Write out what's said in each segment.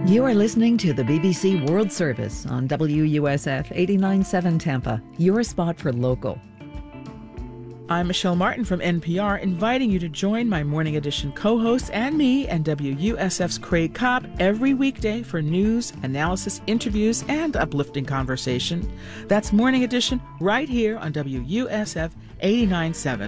You are listening to the BBC World Service on WUSF 89.7 Tampa, your spot for local. I'm Michelle Martin from NPR, inviting you to join my Morning Edition co-host and me and WUSF's Craig Cobb every weekday for news, analysis, interviews, and uplifting conversation. That's Morning Edition right here on WUSF 89.7.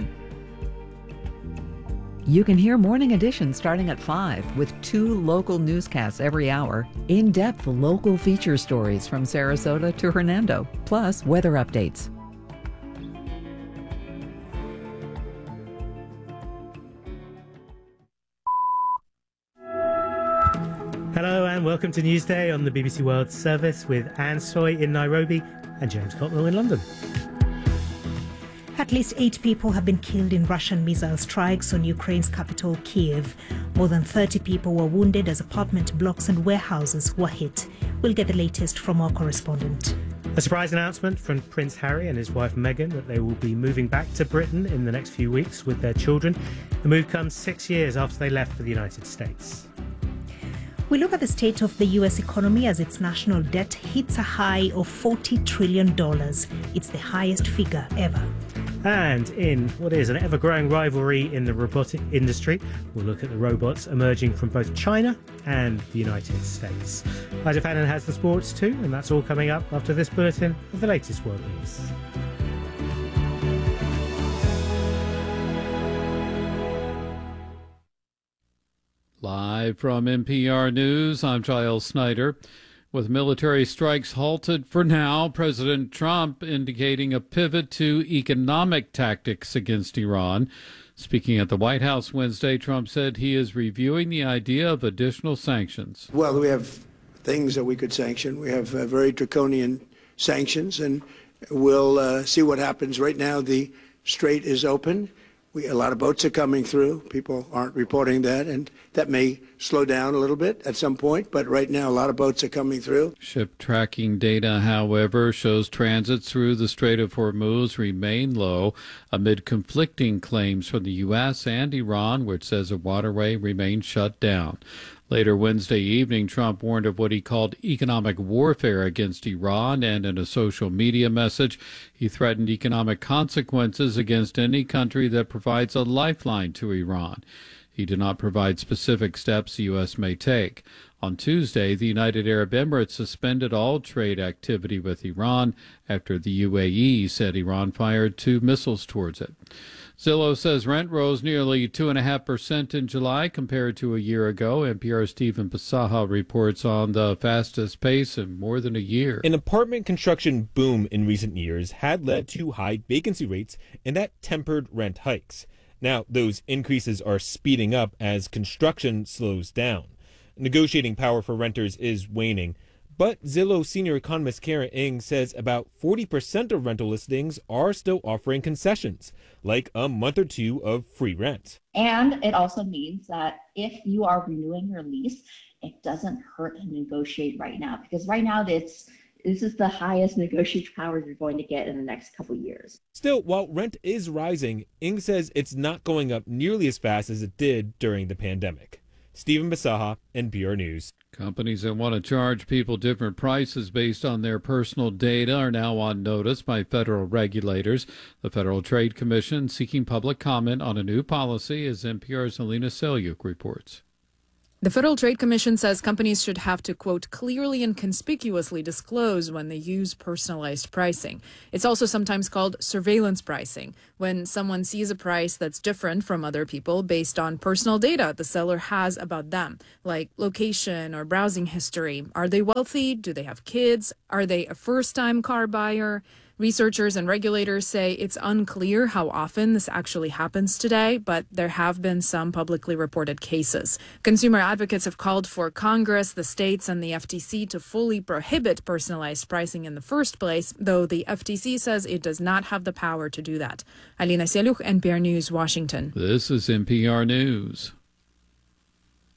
You can hear Morning Edition starting at 5 with 2 local newscasts every hour, in-depth local feature stories from Sarasota to Hernando, plus weather updates. Hello and welcome to Newsday on the BBC World Service with Anne Soy in Nairobi and James Cotnell in London. At least 8 people have been killed in Russian missile strikes on Ukraine's capital, Kiev. More than 30 people were wounded as apartment blocks and warehouses were hit. We'll get the latest from our correspondent. A surprise announcement from Prince Harry and his wife Meghan that they will be moving back to Britain in the next few weeks with their children. The move comes 6 years after they left for the United States. We look at the state of the US economy as its national debt hits a high of $40 trillion. It's the highest figure ever. And in what is an ever-growing rivalry in the robotic industry, we'll look at the robots emerging from both China and the United States. Ida Fannin has the sports too, and that's all coming up after this bulletin of the latest world news. Live from NPR News, I'm Giles Snyder. With military strikes halted for now, President Trump indicating a pivot to economic tactics against Iran. Speaking at the White House Wednesday, Trump said he is reviewing the idea of additional sanctions. Well, we have things that we could sanction. We have very draconian sanctions, and we'll see what happens. Right now, the strait is open. A lot of boats are coming through. People aren't reporting that, and that may slow down a little bit at some point. But right now, a lot of boats are coming through. Ship tracking data, however, shows transits through the Strait of Hormuz remain low amid conflicting claims from the U.S. and Iran, which says a waterway remains shut down. Later Wednesday evening, Trump warned of what he called economic warfare against Iran, and in a social media message, he threatened economic consequences against any country that provides a lifeline to Iran. He did not provide specific steps the U.S. may take. On Tuesday, the United Arab Emirates suspended all trade activity with Iran after the UAE said Iran fired 2 missiles towards it. Zillow says rent rose nearly 2.5% in July compared to a year ago. NPR's Stephen Basaha reports on the fastest pace in more than a year. An apartment construction boom in recent years had led to high vacancy rates, and that tempered rent hikes. Now, those increases are speeding up as construction slows down. Negotiating power for renters is waning. But Zillow senior economist Karen Ng says about 40% of rental listings are still offering concessions, like a month or 2 of free rent. And it also means that if you are renewing your lease, it doesn't hurt to negotiate right now, because right now this is the highest negotiation power you're going to get in the next couple of years. Still, while rent is rising, Ng says it's not going up nearly as fast as it did during the pandemic. Stephen Basaha, NPR News. Companies that want to charge people different prices based on their personal data are now on notice by federal regulators. The Federal Trade Commission seeking public comment on a new policy, as NPR's Alina Selyuk reports. The Federal Trade Commission says companies should have to, quote, clearly and conspicuously disclose when they use personalized pricing. It's also sometimes called surveillance pricing, when someone sees a price that's different from other people based on personal data the seller has about them, like location or browsing history. Are they wealthy? Do they have kids? Are they a first-time car buyer? Researchers and regulators say it's unclear how often this actually happens today, but there have been some publicly reported cases. Consumer advocates have called for Congress, the states, and the FTC to fully prohibit personalized pricing in the first place, though the FTC says it does not have the power to do that. Alina Selyuk, NPR News, Washington. This is NPR News.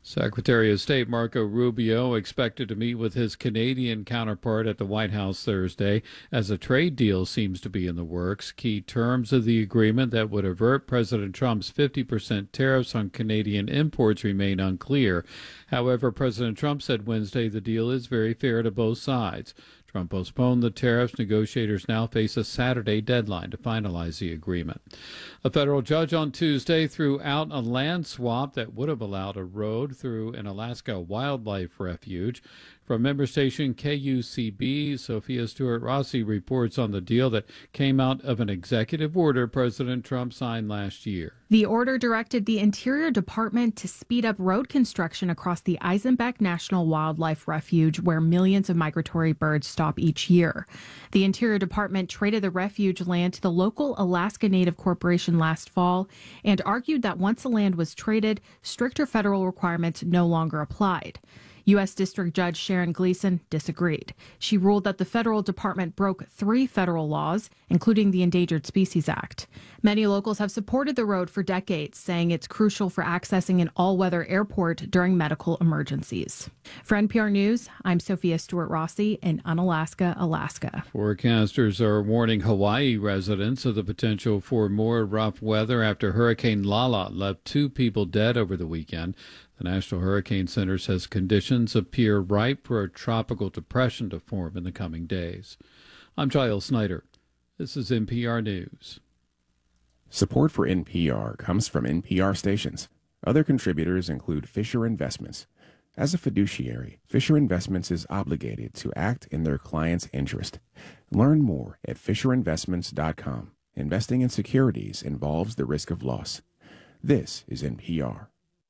Secretary of State Marco Rubio expected to meet with his Canadian counterpart at the White House Thursday as a trade deal seems to be in the works. Key terms of the agreement that would avert President Trump's 50% tariffs on Canadian imports remain unclear. However, President Trump said Wednesday the deal is very fair to both sides. Trump postponed the tariffs. Negotiators now face a Saturday deadline to finalize the agreement. A federal judge on Tuesday threw out a land swap that would have allowed a road through an Alaska wildlife refuge. From member station KUCB, Sophia Stewart-Rossi reports on the deal that came out of an executive order President Trump signed last year. The order directed the Interior Department to speed up road construction across the Eisenbeck National Wildlife Refuge, where millions of migratory birds stop each year. The Interior Department traded the refuge land to the local Alaska Native Corporation last fall and argued that once the land was traded, stricter federal requirements no longer applied. U.S. District Judge Sharon Gleason disagreed. She ruled that the federal department broke 3 federal laws, including the Endangered Species Act. Many locals have supported the road for decades, saying it's crucial for accessing an all-weather airport during medical emergencies. For NPR News, I'm Sophia Stewart-Rossi in Unalaska, Alaska. Forecasters are warning Hawaii residents of the potential for more rough weather after Hurricane Lala left 2 people dead over the weekend. The National Hurricane Center says conditions appear ripe for a tropical depression to form in the coming days. I'm Giles Snyder. This is NPR News. Support for NPR comes from NPR stations. Other contributors include Fisher Investments. As a fiduciary, Fisher Investments is obligated to act in their client's interest. Learn more at FisherInvestments.com. Investing in securities involves the risk of loss. This is NPR.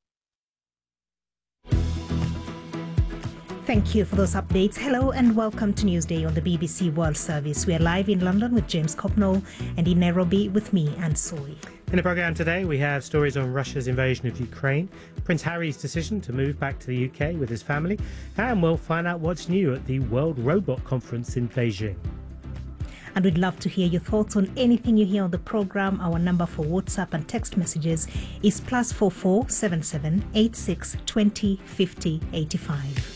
Thank you for those updates. Hello and welcome to Newsday on the BBC World Service. We are live in London with James Copnall and in Nairobi with me, Anne Soy. In the programme today, we have stories on Russia's invasion of Ukraine, Prince Harry's decision to move back to the UK with his family, and we'll find out what's new at the World Robot Conference in Beijing. And we'd love to hear your thoughts on anything you hear on the programme. Our number for WhatsApp and text messages is +44 77 86 20 50 85.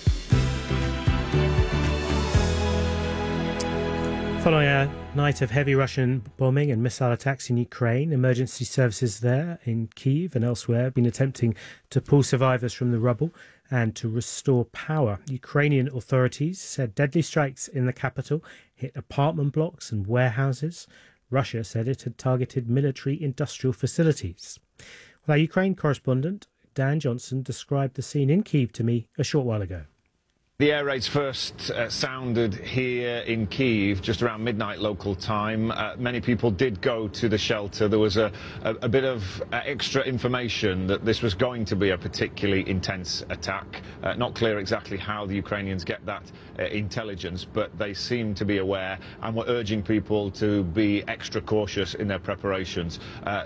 Following a night of heavy Russian bombing and missile attacks in Ukraine, emergency services there in Kyiv and elsewhere have been attempting to pull survivors from the rubble and to restore power. Ukrainian authorities said deadly strikes in the capital hit apartment blocks and warehouses. Russia said it had targeted military industrial facilities. Well, our Ukraine correspondent, Dan Johnson, described the scene in Kyiv to me a short while ago. The air raids first sounded here in Kyiv just around midnight local time. Many people did go to the shelter. There was a bit of extra information that this was going to be a particularly intense attack. Not clear exactly how the Ukrainians get that intelligence, but they seem to be aware and were urging people to be extra cautious in their preparations.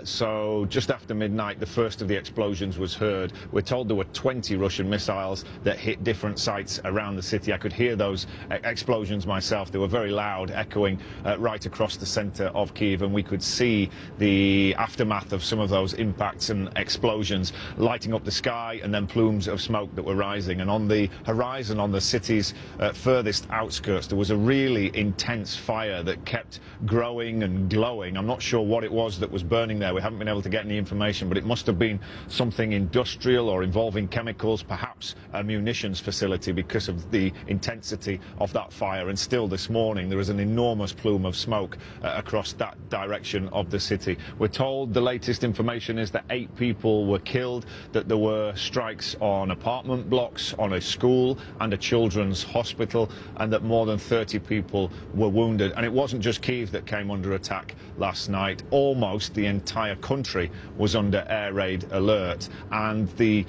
So just after midnight, the first of the explosions was heard. We're told there were 20 Russian missiles that hit different sites around the city. I could hear those explosions myself. They were very loud, echoing right across the centre of Kyiv, and we could see the aftermath of some of those impacts and explosions lighting up the sky, and then plumes of smoke that were rising. And on the horizon, on the city's furthest outskirts, there was a really intense fire that kept growing and glowing. I'm not sure what it was that was burning there. We haven't been able to get any information, but it must have been something industrial or involving chemicals, perhaps a munitions facility, because of the intensity of that fire. And still this morning there is an enormous plume of smoke across that direction of the city. We're told the latest information is that 8 people were killed, that there were strikes on apartment blocks, on a school and a children's hospital, and that more than 30 people were wounded. And it wasn't just Kyiv that came under attack last night. Almost the entire country was under air raid alert, and the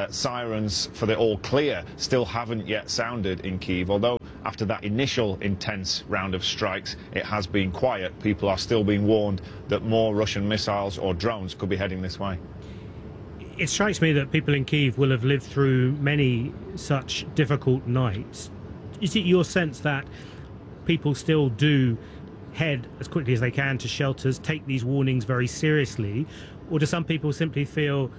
sirens for the all clear still haven't yet sounded in Kyiv. Although after that initial intense round of strikes it has been quiet, people are still being warned that more Russian missiles or drones could be heading this way. It strikes me that people in Kyiv will have lived through many such difficult nights. Is it your sense that people still do head as quickly as they can to shelters, take these warnings very seriously, or do some people simply feel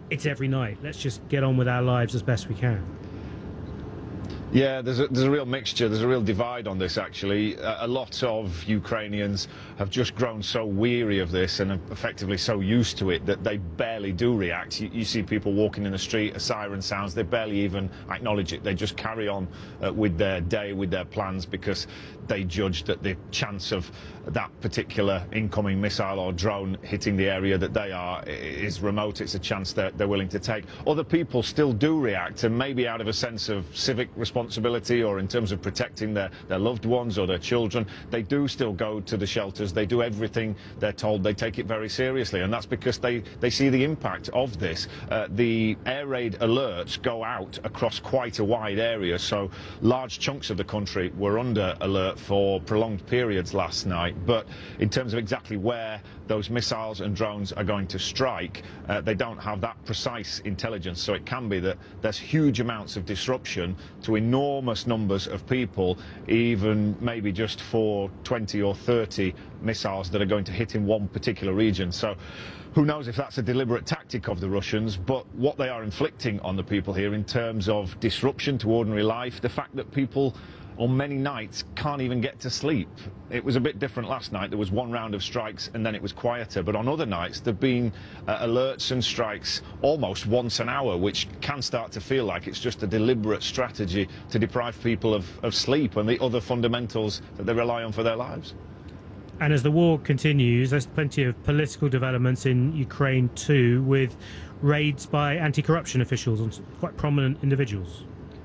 it's every night. Let's just get on with our lives as best we can. Yeah, there's a real mixture. There's a real divide on this, actually. A lot of Ukrainians have just grown so weary of this and are effectively so used to it that they barely do react. You see people walking in the street, a siren sounds, they barely even acknowledge it. They just carry on with their day, with their plans, because they judge that the chance of that particular incoming missile or drone hitting the area that they are is remote. It's a chance that they're willing to take. Other people still do react, and maybe out of a sense of civic responsibility or in terms of protecting their loved ones or their children, they do still go to the shelters. They do everything they're told. They take it very seriously, and that's because they see the impact of this. The air raid alerts go out across quite a wide area, so large chunks of the country were under alert for prolonged periods last night. But in terms of exactly where those missiles and drones are going to strike, they don't have that precise intelligence. So it can be that there's huge amounts of disruption to enormous numbers of people, even maybe just for 20 or 30 missiles that are going to hit in one particular region. So who knows if that's a deliberate tactic of the Russians, but what they are inflicting on the people here in terms of disruption to ordinary life, the fact that people on many nights can't even get to sleep. It was a bit different last night. There was one round of strikes and then it was quieter, but on other nights there have been alerts and strikes almost once an hour, which can start to feel like it's just a deliberate strategy to deprive people of sleep and the other fundamentals that they rely on for their lives. And as the war continues, there's plenty of political developments in Ukraine too, with raids by anti-corruption officials on quite prominent individuals.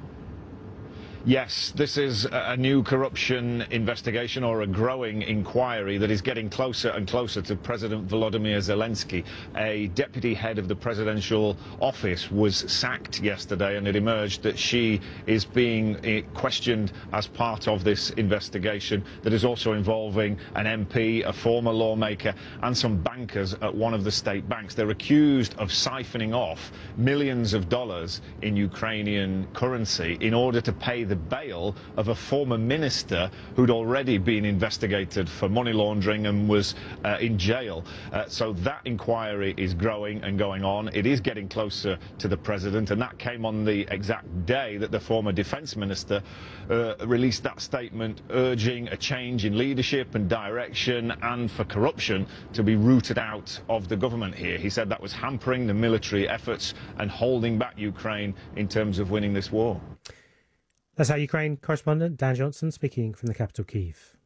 Yes, this is a new corruption investigation, or a growing inquiry that is getting closer and closer to President Volodymyr Zelensky. A deputy head of the presidential office was sacked yesterday, and it emerged that she is being questioned as part of this investigation that is also involving an MP, a former lawmaker, and some bankers at one of the state banks. They're accused of siphoning off millions of dollars in Ukrainian currency in order to pay the bail of a former minister who'd already been investigated for money laundering and was in jail. So that inquiry is growing and going on. It is getting closer to the president, and that came on the exact day that the former defense minister released that statement urging a change in leadership and direction and for corruption to be rooted out of the government here. He said that was hampering the military efforts and holding back Ukraine in terms of winning this war. That's our Ukraine correspondent, Dan Johnson, speaking from the capital, Kyiv.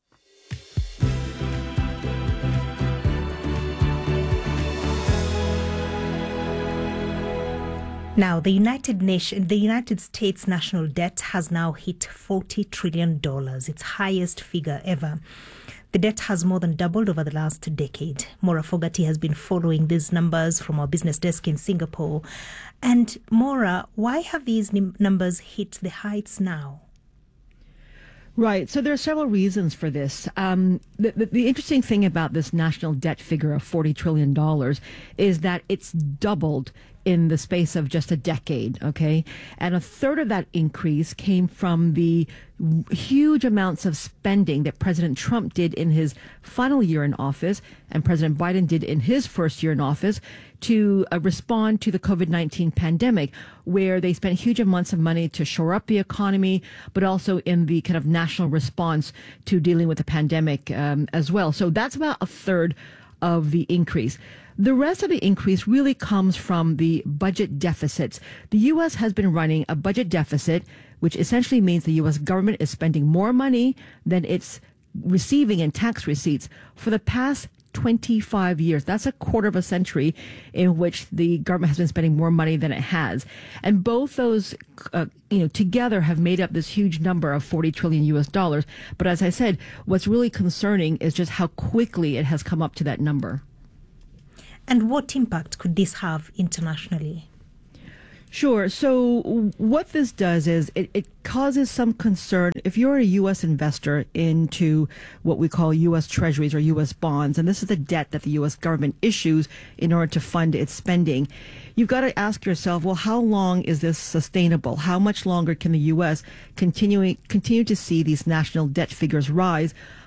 Now, the United States national debt has now hit $40 trillion, its highest figure ever. The debt has more than doubled over the last decade. Maura Fogarty has been following these numbers from our business desk in Singapore. And Maura, why have these numbers hit the heights now? Right. So there are several reasons for this. The interesting thing about this national debt figure of $40 trillion is that it's doubled in the space of just a decade, okay? And a third of that increase came from the huge amounts of spending that President Trump did in his final year in office and President Biden did in his first year in office to respond to the COVID-19 pandemic, where they spent huge amounts of money to shore up the economy, but also in the kind of national response to dealing with the pandemic as well. So that's about a third of the increase. The rest of the increase really comes from the budget deficits. The U.S. has been running a budget deficit, which essentially means the U.S. government is spending more money than it's receiving in tax receipts for the past 25 years. That's a quarter of a century in which the government has been spending more money than it has. And both those, together have made up this huge number of $40 trillion US dollars. But as I said, what's really concerning is just how quickly it has come up to that number. And what impact could this have internationally? Sure. So what this does is it causes some concern. If you're a U.S. investor into what we call U.S. treasuries or U.S. bonds, and this is the debt that the U.S. government issues in order to fund its spending, you've got to ask yourself, well, how long is this sustainable? How much longer can the U.S. continue to see these national debt figures rise,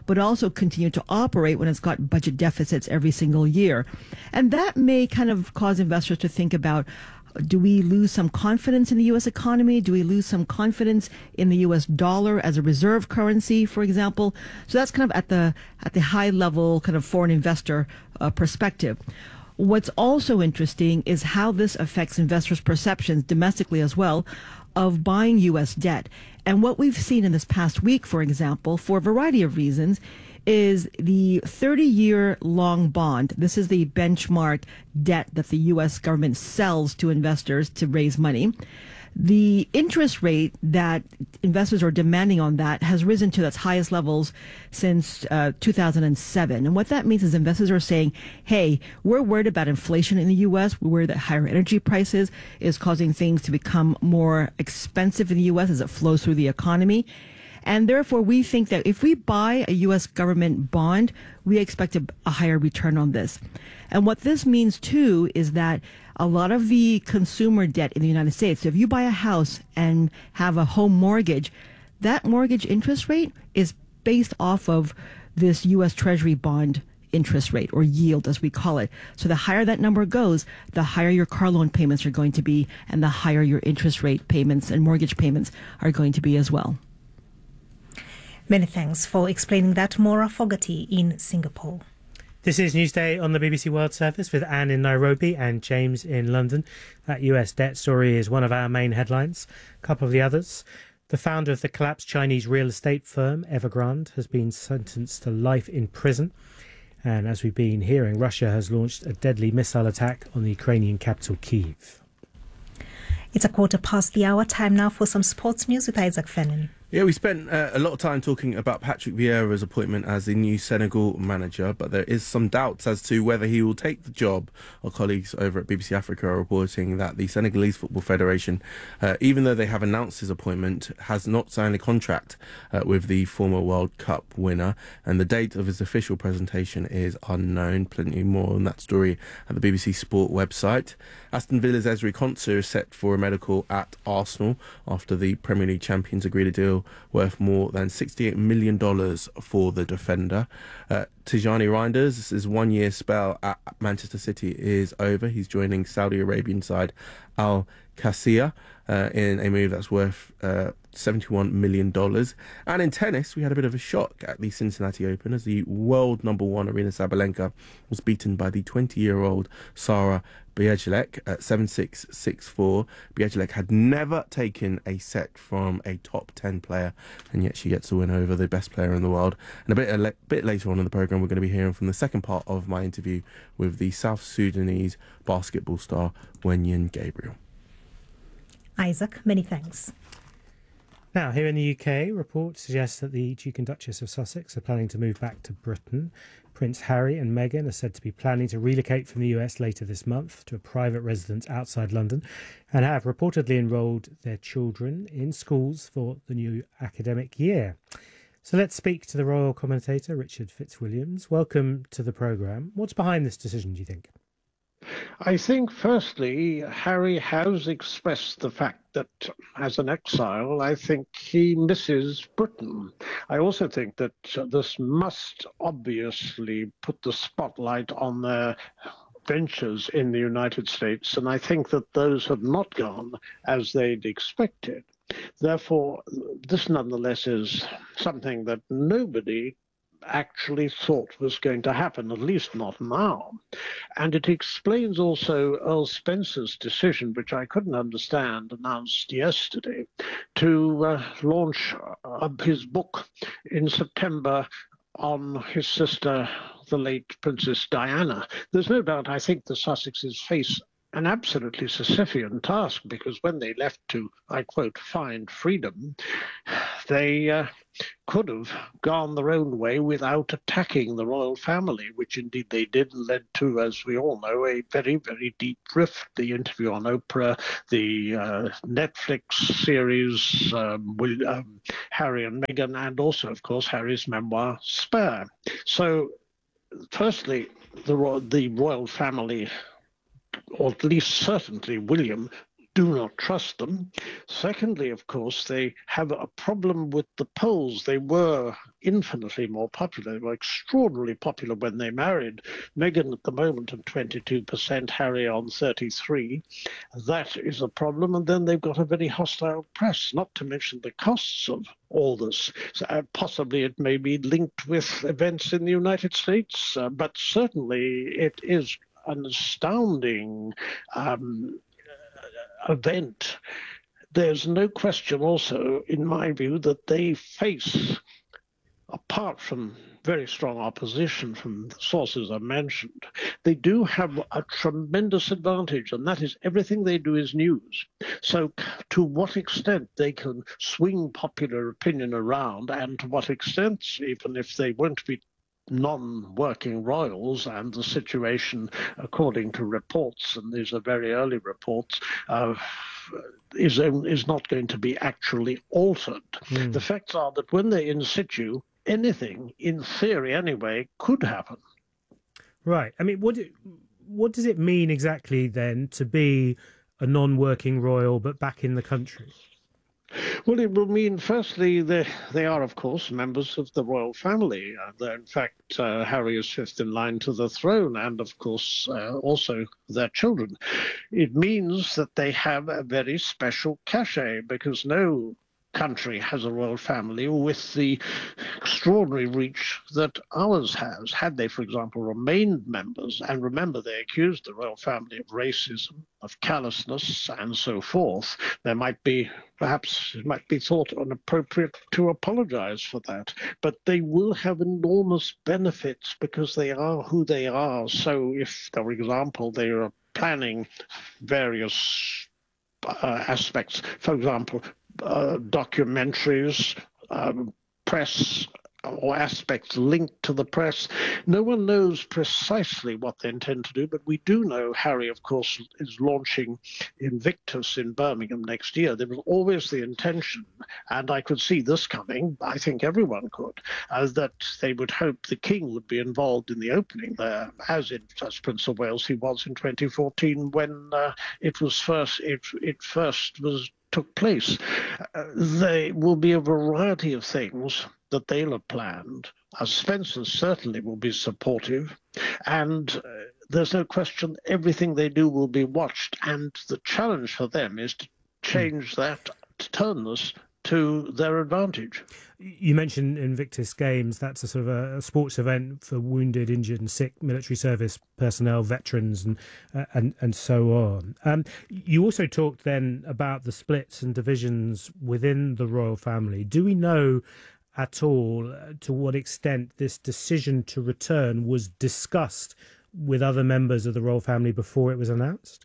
but also continue to operate when it's got budget deficits every single year. And that may kind of cause investors to think about, do we lose some confidence in the U.S. economy? Do we lose some confidence in the U.S. dollar as a reserve currency, for example? So that's kind of at the high level kind of foreign investor perspective. What's also interesting is how this affects investors' perceptions domestically as well of buying U.S. debt. And what we've seen in this past week, for example, for a variety of reasons, is the 30-year long bond. This is the benchmark debt that the U.S. government sells to investors to raise money. The interest rate that investors are demanding on that has risen to its highest levels since 2007. And what that means is investors are saying, hey, we're worried about inflation in the U.S. We're worried that higher energy prices is causing things to become more expensive in the U.S. as it flows through the economy. And therefore, we think that if we buy a U.S. government bond, we expect a higher return on this. And what this means, too, is that a lot of the consumer debt in the United States, so if you buy a house and have a home mortgage, that mortgage interest rate is based off of this U.S. Treasury bond interest rate, or yield as we call it. So the higher that number goes, the higher your car loan payments are going to be, and the higher your interest rate payments and mortgage payments are going to be as well. Many thanks for explaining that. Maura Fogarty in Singapore. This is Newsday on the BBC World Service with Anne in Nairobi and James in London. That US debt story is one of our main headlines. A couple of the others. The founder of the collapsed Chinese real estate firm Evergrande has been sentenced to life in prison. And as we've been hearing, Russia has launched a deadly missile attack on the Ukrainian capital, Kyiv. It's 1:15 the hour. Time now for some sports news with Isaac Fennan. Yeah, we spent a lot of time talking about Patrick Vieira's appointment as the new Senegal manager, but there is some doubts as to whether he will take the job. Our colleagues over at BBC Africa are reporting that the Senegalese Football Federation, even though they have announced his appointment, has not signed a contract with the former World Cup winner, and the date of his official presentation is unknown. Plenty more on that story at the BBC Sport website. Aston Villa's Ezri Konsa is set for a medical at Arsenal after the Premier League champions agreed a deal worth more than $68 million for the defender. Tijani Reinders, his 1 year spell at Manchester City is over. He's joining Saudi Arabian side Al Qasiyah in a move that's worth $71 million. And in tennis, we had a bit of a shock at the Cincinnati Open as the world number one Aryna Sabalenka was beaten by the 20-year-old Sara Bielek at 7-6, 6-4. Bielek had never taken a set from a top 10 player, and yet she gets a win over the best player in the world. And a bit later on in the programme, we're going to be hearing from the second part of my interview with the South Sudanese basketball star Wenyan Gabriel. Isaac, many thanks. Now, here in the UK, reports suggest that the Duke and Duchess of Sussex are planning to move back to Britain. Prince Harry and Meghan are said to be planning to relocate from the US later this month to a private residence outside London and have reportedly enrolled their children in schools for the new academic year. So let's speak to the royal commentator, Richard Fitzwilliams. Welcome to the programme. What's behind this decision, do you think? I think, firstly, Harry has expressed the fact that, as an exile, I think he misses Britain. I also think that this must obviously put the spotlight on their ventures in the United States, and I think that those have not gone as they'd expected. Therefore, this nonetheless is something that nobody actually thought was going to happen, at least not now. And it explains also Earl Spencer's decision, which I couldn't understand, announced yesterday, to launch his book in September on his sister, the late Princess Diana. There's no doubt, I think, the Sussexes face an absolutely Sisyphean task, because when they left to, I quote, find freedom, they could have gone their own way without attacking the royal family, which indeed they did, and led to, as we all know, a very, very deep rift. The interview on Oprah, the Netflix series, Harry and Meghan, and also, of course, Harry's memoir, Spare. So, firstly, the royal family, or at least certainly William, do not trust them. Secondly, of course, they have a problem with the polls. They were infinitely more popular. They were extraordinarily popular when they married. Meghan at the moment on 22%, Harry on 33%. That is a problem. And then they've got a very hostile press, not to mention the costs of all this. So, possibly it may be linked with events in the United States, but certainly it is an astounding event. There's no question also, in my view, that they face, apart from very strong opposition from the sources I mentioned, they do have a tremendous advantage, and that is everything they do is news. So to what extent they can swing popular opinion around, and to what extent, even if they won't be non-working royals, and the situation, according to reports, and these are very early reports, is not going to be actually altered. The facts are that when they're in situ, anything, in theory anyway, could happen. Right. I mean, what does it mean exactly then to be a non-working royal but back in the country? Well, it will mean, firstly, they are, of course, members of the royal family. In fact, Harry is fifth in line to the throne, and, of course, also their children. It means that they have a very special cachet, because no country has a royal family with the extraordinary reach that ours has. Had they, for example, remained members, and remember, they accused the royal family of racism, of callousness, and so forth, there might be, perhaps it might be thought inappropriate to apologize for that. But they will have enormous benefits because they are who they are. So if, for example, they are planning various aspects, for example, documentaries, press, or aspects linked to the press. No one knows precisely what they intend to do, but we do know Harry, of course, is launching Invictus in Birmingham next year. There was always the intention, and I could see this coming, I think everyone could, that they would hope the King would be involved in the opening there, as Prince of Wales he was in 2014 when it first took place. There will be a variety of things that they'll have planned. Spencer certainly will be supportive, and there's no question everything they do will be watched, and the challenge for them is to change that, to turn this to their advantage. You mentioned Invictus Games. That's a sort of a sports event for wounded, injured and sick military service personnel, veterans and so on. You also talked then about the splits and divisions within the royal family. Do we know at all to what extent this decision to return was discussed with other members of the royal family before it was announced?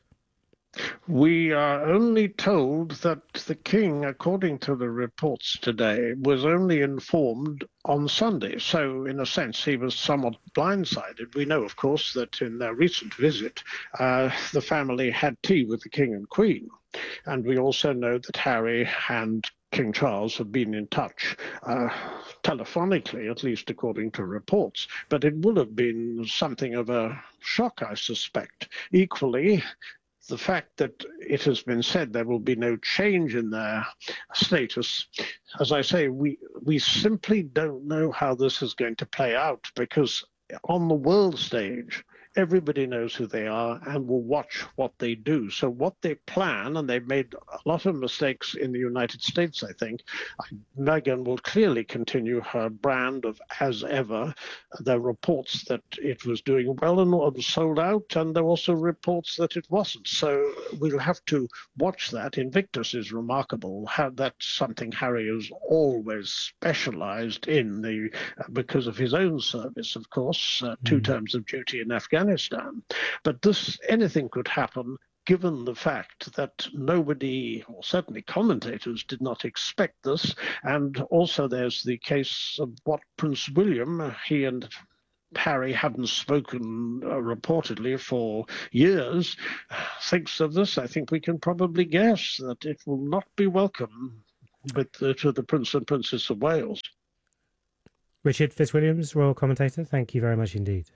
We are only told that the King, according to the reports today, was only informed on Sunday. So, in a sense, he was somewhat blindsided. We know, of course, that in their recent visit, the family had tea with the King and Queen. And we also know that Harry and King Charles have been in touch telephonically, at least according to reports. But it will have been something of a shock, I suspect. Equally, the fact that it has been said there will be no change in their status, as I say, we simply don't know how this is going to play out, because on the world stage, everybody knows who they are and will watch what they do. So what they plan, and they've made a lot of mistakes in the United States, I think, Meghan will clearly continue her brand of as ever. There are reports that it was doing well and sold out, and there are also reports that it wasn't. So we'll have to watch that. Invictus is remarkable. That's something Harry has always specialized in, because of his own service, of course, 2 terms of duty in Afghanistan. But anything could happen, given the fact that nobody, or certainly commentators, did not expect this. And also there's the case of what Prince William, he and Harry hadn't spoken reportedly for years, thinks of this. I think we can probably guess that it will not be welcome to the Prince and Princess of Wales. Richard Fitzwilliams, Royal Commentator, thank you very much indeed.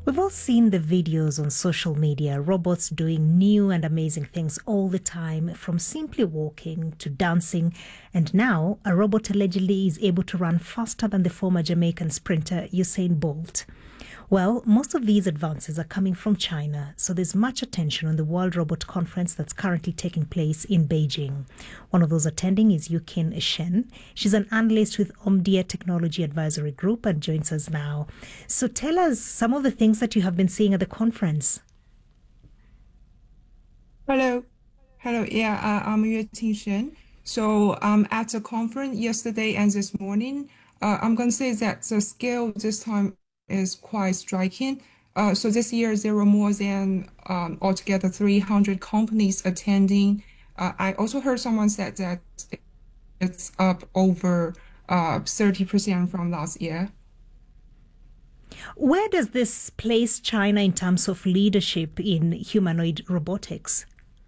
We've all seen the videos on social media, robots doing new and amazing things all the time, from simply walking to dancing. And now, a robot allegedly is able to run faster than the former Jamaican sprinter Usain Bolt. Well, most of these advances are coming from China, so there's much attention on the World Robot Conference that's currently taking place in Beijing. One of those attending is Yukin Shen. She's an analyst with Omdia Technology Advisory Group and joins us now. So tell us some of the things that you have been seeing at the conference. Hello. Yeah, I'm Yukin Shen. So at the conference yesterday and this morning, I'm going to say that the scale this time is quite striking. So this year there were more than altogether 300 companies attending. I also heard someone said that it's up over 30% from last year. Where does this place China in terms of leadership in humanoid robotics?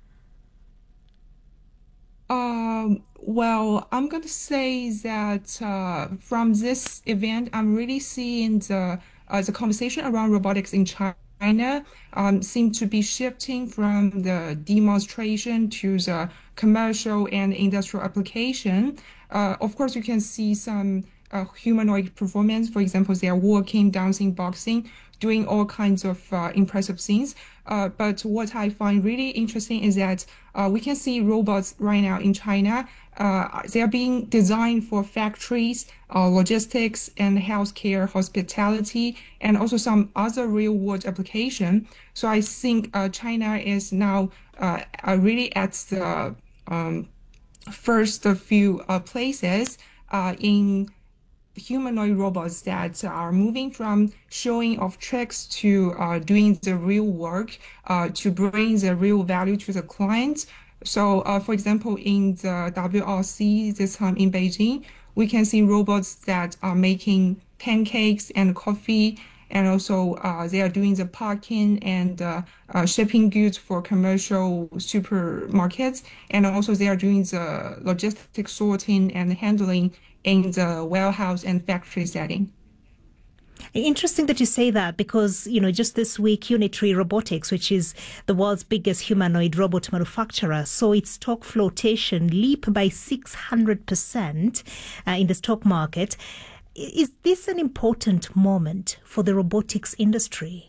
Well, I'm going to say that from this event, I'm really seeing the conversation around robotics in China seem to be shifting from the demonstration to the commercial and industrial application. Of course, you can see some humanoid performance. For example, they are walking, dancing, boxing, doing all kinds of impressive things. But what I find really interesting is that we can see robots right now in China. They are being designed for factories, logistics, and healthcare, hospitality, and also some other real-world application. So I think China is now really at the first few places in humanoid robots that are moving from showing off tricks to doing the real work, to bring the real value to the clients. So, for example, in the WRC this time in Beijing, we can see robots that are making pancakes and coffee, and also they are doing the parking and shipping goods for commercial supermarkets, and also they are doing the logistic sorting and handling in the warehouse and factory setting. Interesting that you say that, because, just this week, Unitree Robotics, which is the world's biggest humanoid robot manufacturer, saw its stock flotation leap by 600% in the stock market. Is this an important moment for the robotics industry?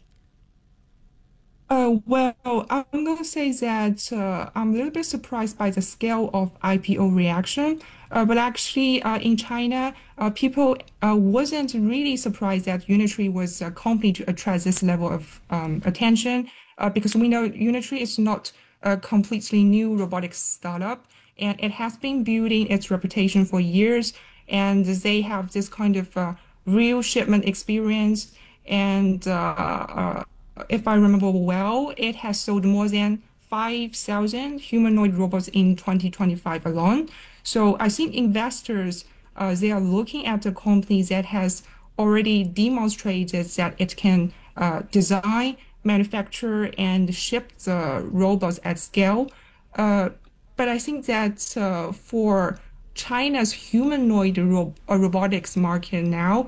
Well, I'm going to say that I'm a little bit surprised by the scale of IPO reaction. But actually, in China, people wasn't really surprised that Unitree was a company to attract this level of attention, because we know Unitree is not a completely new robotics startup, and it has been building its reputation for years, and they have this kind of real shipment experience, and if I remember well, it has sold more than 5,000 humanoid robots in 2025 alone. So I think investors, they are looking at the company that has already demonstrated that it can design, manufacture, and ship the robots at scale. But I think that for China's humanoid robotics market now,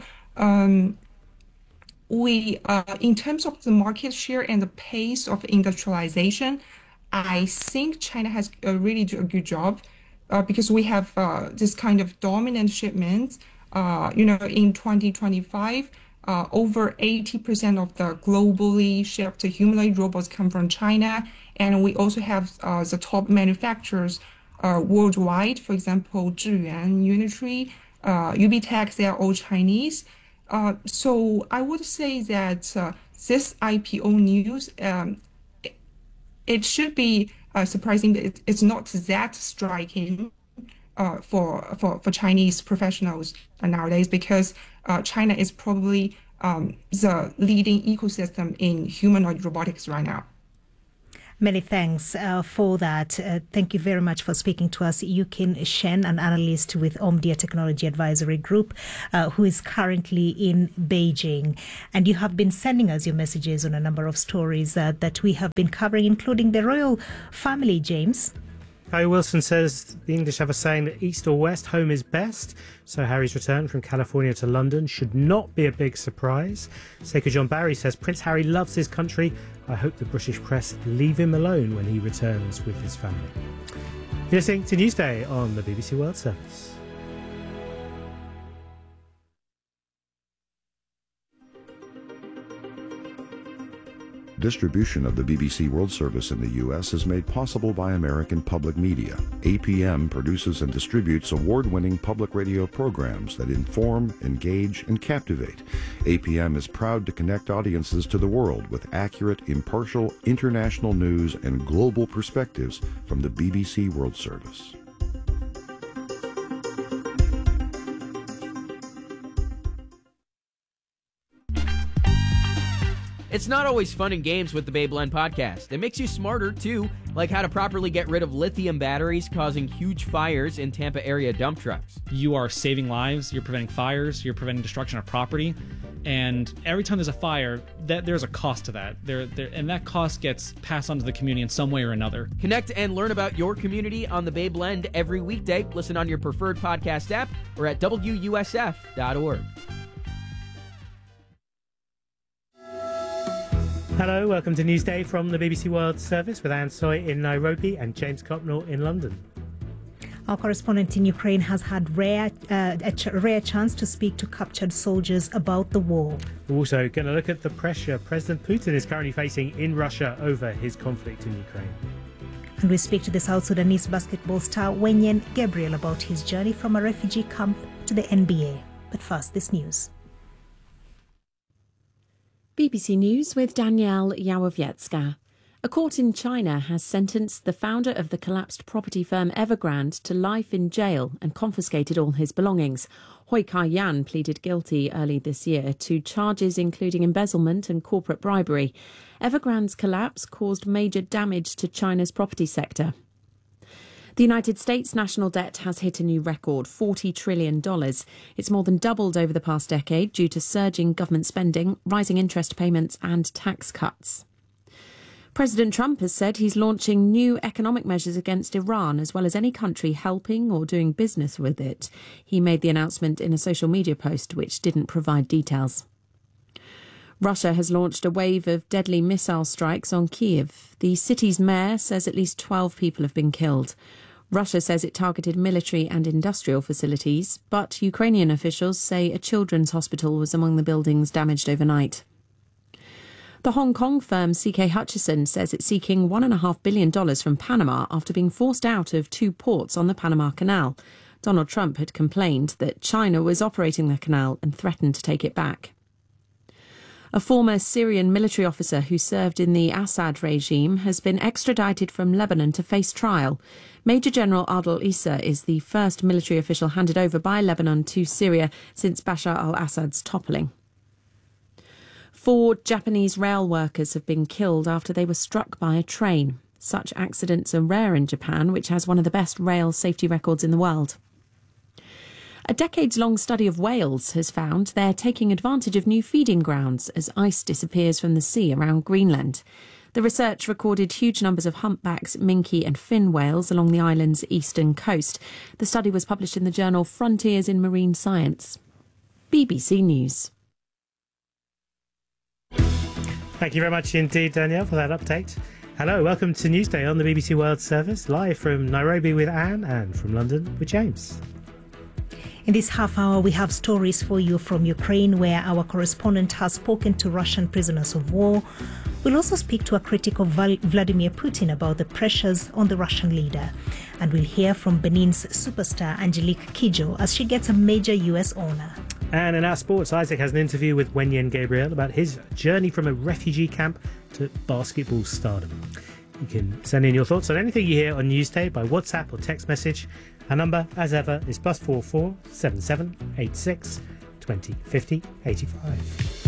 in terms of the market share and the pace of industrialization, I think China has really done a good job, because we have this kind of dominant shipments. In 2025, over 80% of the globally shipped humanoid robots come from China, and we also have the top manufacturers worldwide. For example, Zhiyuan, Unitree, UBTech, they are all Chinese. So I would say that this IPO news, it should be surprising, but it's not that striking for Chinese professionals nowadays, because China is probably the leading ecosystem in humanoid robotics right now. Many thanks for that. Thank you very much for speaking to us, Yukin Shen, an analyst with Omdia Technology Advisory Group, who is currently in Beijing. And you have been sending us your messages on a number of stories that we have been covering, including the royal family, James. Harry Wilson says the English have a saying that east or west, home is best. So Harry's return from California to London should not be a big surprise. Sekou John Barry says Prince Harry loves his country. I hope the British press leave him alone when he returns with his family. You're listening to Newsday on the BBC World Service. Distribution of the BBC World Service in the U.S. is made possible by American Public Media. APM produces and distributes award-winning public radio programs that inform, engage, and captivate. APM is proud to connect audiences to the world with accurate, impartial, international news and global perspectives from the BBC World Service. It's not always fun and games with the Babeland podcast. It makes you smarter, too, like how to properly get rid of lithium batteries causing huge fires in Tampa area dump trucks. You are saving lives, you're preventing fires, you're preventing destruction of property, and every time there's a fire, there's a cost to that. And that cost gets passed on to the community in some way or another. Connect and learn about your community on the Babeland every weekday. Listen on your preferred podcast app or at WUSF.org. Hello, welcome to Newsday from the BBC World Service with Anne Soy in Nairobi and James Copnell in London. Our correspondent in Ukraine has had a rare chance to speak to captured soldiers about the war. We're also going to look at the pressure President Putin is currently facing in Russia over his conflict in Ukraine. And we speak to the South Sudanese basketball star Wenyen Gabriel about his journey from a refugee camp to the NBA. But first, this news. BBC News with Danielle Yawowiecka. A court in China has sentenced the founder of the collapsed property firm Evergrande to life in jail and confiscated all his belongings. Hui Kai-yan pleaded guilty early this year to charges including embezzlement and corporate bribery. Evergrande's collapse caused major damage to China's property sector. The United States national debt has hit a new record, $40 trillion. It's more than doubled over the past decade due to surging government spending, rising interest payments and tax cuts. President Trump has said he's launching new economic measures against Iran, as well as any country helping or doing business with it. He made the announcement in a social media post which didn't provide details. Russia has launched a wave of deadly missile strikes on Kyiv. The city's mayor says at least 12 people have been killed. Russia says it targeted military and industrial facilities, but Ukrainian officials say a children's hospital was among the buildings damaged overnight. The Hong Kong firm CK Hutchison says it's seeking $1.5 billion from Panama after being forced out of 2 ports on the Panama Canal. Donald Trump had complained that China was operating the canal and threatened to take it back. A former Syrian military officer who served in the Assad regime has been extradited from Lebanon to face trial. Major General Adel Issa is the first military official handed over by Lebanon to Syria since Bashar al-Assad's toppling. 4 Japanese rail workers have been killed after they were struck by a train. Such accidents are rare in Japan, which has one of the best rail safety records in the world. A decades-long study of whales has found they're taking advantage of new feeding grounds as ice disappears from the sea around Greenland. The research recorded huge numbers of humpbacks, minke and fin whales along the island's eastern coast. The study was published in the journal Frontiers in Marine Science. BBC News. Thank you very much indeed, Danielle, for that update. Hello, welcome to Newsday on the BBC World Service, live from Nairobi with Anne and from London with James. In this half hour, we have stories for you from Ukraine, where our correspondent has spoken to Russian prisoners of war. We'll also speak to a critic of Vladimir Putin about the pressures on the Russian leader. And we'll hear from Benin's superstar Angelique Kidjo as she gets a major US honour. And in our sports, Isaac has an interview with Wenyen Gabriel about his journey from a refugee camp to basketball stardom. You can send in your thoughts on anything you hear on Newsday by WhatsApp or text message. Our number, as ever, is +44 77 86 20 50 85.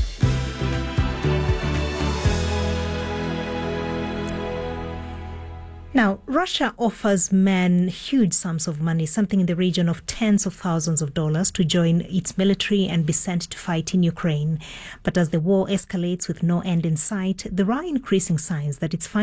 Now, Russia offers men huge sums of money, something in the region of tens of thousands of dollars, to join its military and be sent to fight in Ukraine. But as the war escalates with no end in sight, there are increasing signs that it's